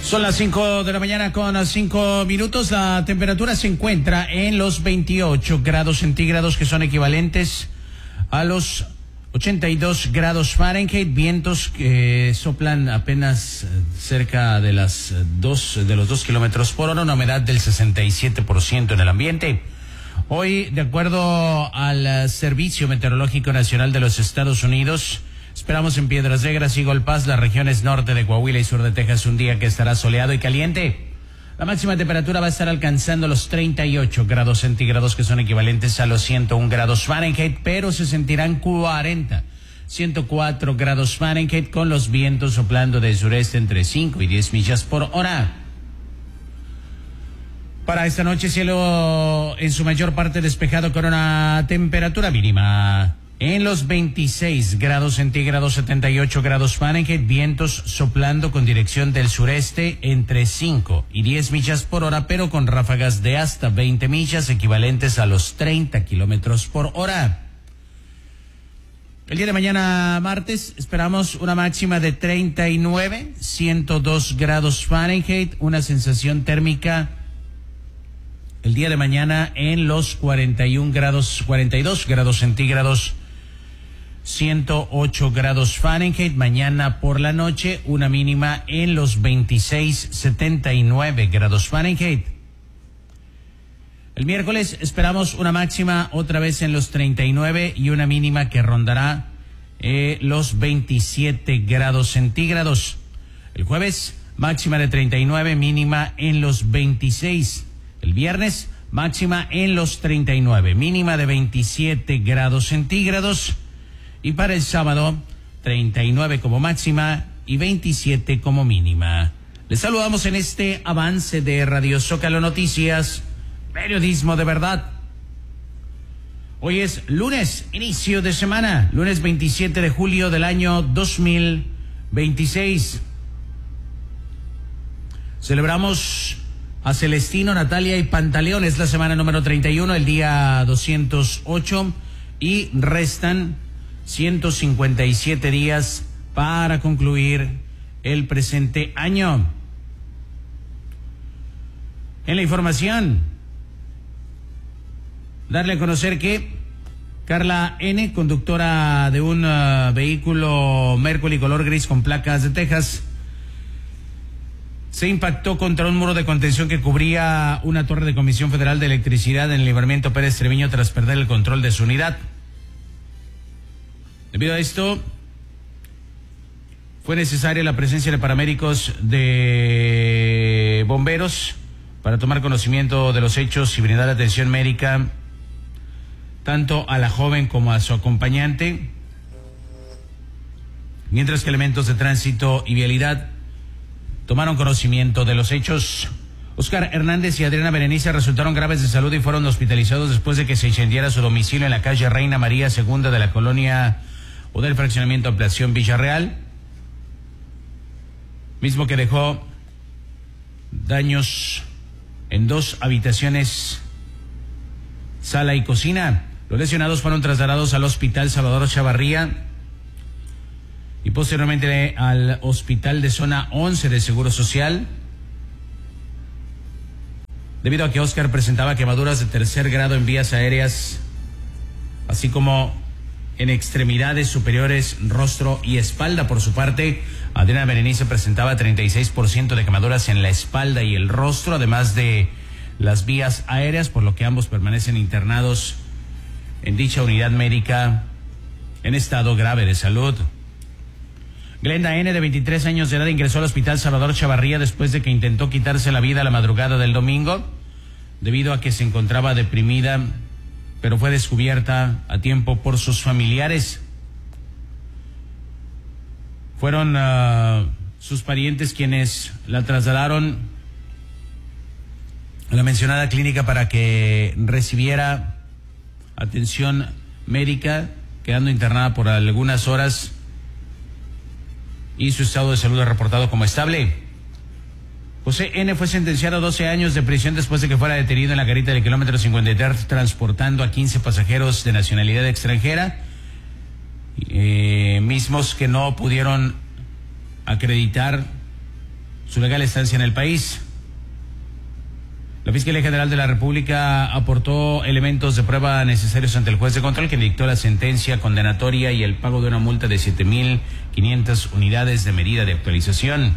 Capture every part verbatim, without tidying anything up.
Son las cinco de la mañana con cinco minutos. La temperatura se encuentra en los veintiocho grados centígrados, que son equivalentes a los ochenta y dos grados Fahrenheit. Vientos que soplan apenas cerca de las dos, de los dos kilómetros por hora. Una humedad del sesenta y siete por ciento en el ambiente. Hoy, de acuerdo al Servicio Meteorológico Nacional de los Estados Unidos, esperamos en Piedras Negras y Golpaz, las regiones norte de Coahuila y sur de Texas, un día que estará soleado y caliente. La máxima temperatura va a estar alcanzando los treinta y ocho grados centígrados, que son equivalentes a los ciento un grados Fahrenheit, pero se sentirán cuarenta, ciento cuatro grados Fahrenheit, con los vientos soplando del sureste entre cinco y diez millas por hora. Para esta noche, cielo en su mayor parte despejado, con una temperatura mínima en los veintiséis grados centígrados, setenta y ocho grados Fahrenheit, vientos soplando con dirección del sureste entre cinco y diez millas por hora, pero con ráfagas de hasta veinte millas, equivalentes a los treinta kilómetros por hora. El día de mañana, martes, esperamos una máxima de treinta y nueve, ciento dos grados Fahrenheit, una sensación térmica el día de mañana en los cuarenta y un grados, cuarenta y dos grados centígrados, ciento ocho grados Fahrenheit. Mañana por la noche, una mínima en los veintiséis, setenta y nueve grados Fahrenheit. El miércoles esperamos una máxima otra vez en los treinta y nueve y una mínima que rondará eh, los veintisiete grados centígrados. El jueves, máxima de treinta y nueve, mínima en los veintiséis. El viernes, máxima en los treinta y nueve, mínima de veintisiete grados centígrados. Y para el sábado, treinta y nueve como máxima y veintisiete como mínima. Les saludamos en este avance de Radio Zócalo Noticias, periodismo de verdad. Hoy es lunes, inicio de semana, lunes veintisiete de julio del año dos mil veintiséis. Celebramos a Celestino, Natalia y Pantaleón. Es la semana número treinta y uno, el día doscientos ocho, y restan ciento cincuenta y siete días para concluir el presente año. En la información, darle a conocer que Carla N., conductora de un uh, vehículo Mercury color gris con placas de Texas, se impactó contra un muro de contención que cubría una torre de Comisión Federal de Electricidad en el libramiento Pérez Treviño tras perder el control de su unidad. Debido a esto, fue necesaria la presencia de paramédicos de bomberos para tomar conocimiento de los hechos y brindar atención médica tanto a la joven como a su acompañante, mientras que elementos de tránsito y vialidad tomaron conocimiento de los hechos. Oscar Hernández y Adriana Berenice resultaron graves de salud y fueron hospitalizados después de que se incendiara su domicilio en la calle Reina María segunda de la colonia o del fraccionamiento Ampliación Villarreal, mismo que dejó daños en dos habitaciones, sala y cocina. Los lesionados fueron trasladados al Hospital Salvador Chavarría y posteriormente al Hospital de Zona once de Seguro Social, debido a que Oscar presentaba quemaduras de tercer grado en vías aéreas, así como en extremidades superiores, rostro y espalda. Por su parte, Adriana Berenice presentaba treinta y seis por ciento de quemaduras en la espalda y el rostro, además de las vías aéreas, por lo que ambos permanecen internados en dicha unidad médica en estado grave de salud. Glenda N., de veintitrés años de edad, ingresó al Hospital Salvador Chavarría después de que intentó quitarse la vida la madrugada del domingo, debido a que se encontraba deprimida, pero fue descubierta a tiempo por sus familiares. Fueron uh, sus parientes quienes la trasladaron a la mencionada clínica para que recibiera atención médica, quedando internada por algunas horas, y su estado de salud es reportado como estable. José N. fue sentenciado a doce años de prisión después de que fuera detenido en la garita del kilómetro cincuenta y tres transportando a quince pasajeros de nacionalidad extranjera, eh, mismos que no pudieron acreditar su legal estancia en el país. La Fiscalía General de la República aportó elementos de prueba necesarios ante el juez de control, que dictó la sentencia condenatoria y el pago de una multa de siete mil quinientas unidades de medida de actualización.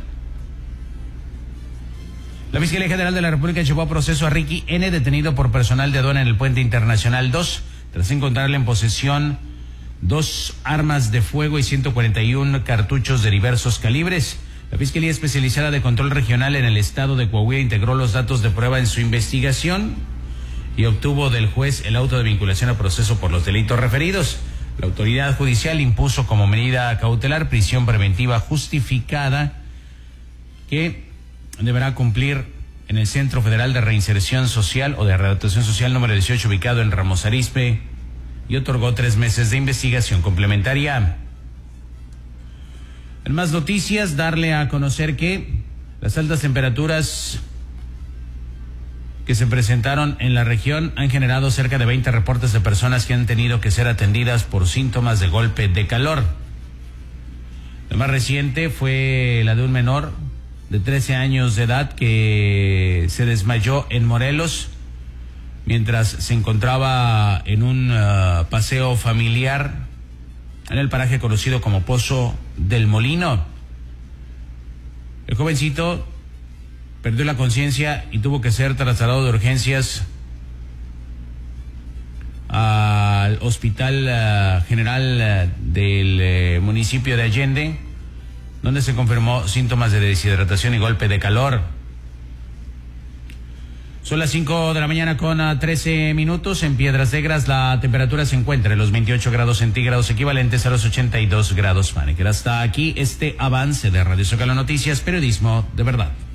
La Fiscalía General de la República llevó a proceso a Ricky N., detenido por personal de aduana en el Puente Internacional dos, tras encontrarle en posesión dos armas de fuego y ciento cuarenta y uno cartuchos de diversos calibres. La Fiscalía Especializada de Control Regional en el estado de Coahuila integró los datos de prueba en su investigación y obtuvo del juez el auto de vinculación a proceso por los delitos referidos. La autoridad judicial impuso como medida cautelar prisión preventiva justificada, que deberá cumplir en el Centro Federal de Reinserción Social o de Readaptación Social número dieciocho, ubicado en Ramos Arizpe, y otorgó tres meses de investigación complementaria. En más noticias, darle a conocer que las altas temperaturas que se presentaron en la región han generado cerca de veinte reportes de personas que han tenido que ser atendidas por síntomas de golpe de calor. La más reciente fue la de un menor de trece años de edad que se desmayó en Morelos mientras se encontraba en un uh, paseo familiar en el paraje conocido como Pozo del Molino. El jovencito perdió la conciencia y tuvo que ser trasladado de urgencias al Hospital uh, General uh, del uh, municipio de Allende, donde se confirmó síntomas de deshidratación y golpe de calor. Son las cinco de la mañana con trece minutos. En Piedras Negras la temperatura se encuentra en los veintiocho grados centígrados, equivalentes a los ochenta y dos grados Fahrenheit. Hasta aquí este avance de Radio Zócalo Noticias, periodismo de verdad.